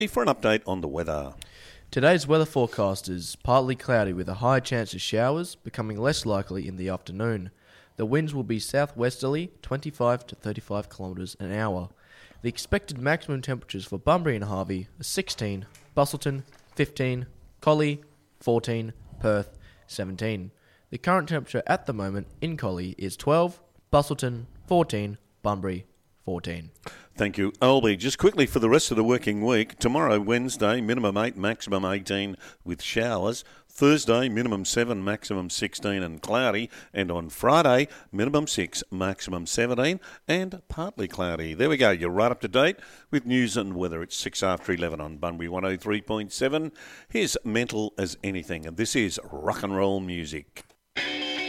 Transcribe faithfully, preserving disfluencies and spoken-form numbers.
for an update on the weather. Today's weather forecast is partly cloudy with a high chance of showers, becoming less likely in the afternoon. The winds will be southwesterly, twenty-five to thirty-five kilometres an hour. The expected maximum temperatures for Bunbury and Harvey are sixteen, Busselton, fifteen, Collie, fourteen, Perth, seventeen. The current temperature at the moment in Collie is twelve, Busselton, fourteen, Bunbury, fourteen. Thank you, Albie. Just quickly for the rest of the working week, tomorrow, Wednesday, minimum eight, maximum eighteen with showers. Thursday, minimum seven, maximum sixteen and cloudy. And on Friday, minimum six, maximum seventeen and partly cloudy. There we go. You're right up to date with news and weather. It's six after eleven on Bunbury one oh three point seven. Here's Mental as Anything, and this is rock and roll music.